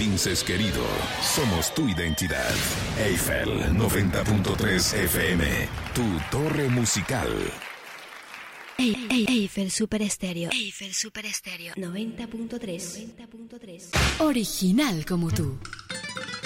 Princes querido, somos tu identidad. Eiffel 90.3 FM, tu torre musical. Eiffel Super Estéreo. Eiffel Super Estéreo 90.3. Original como tú.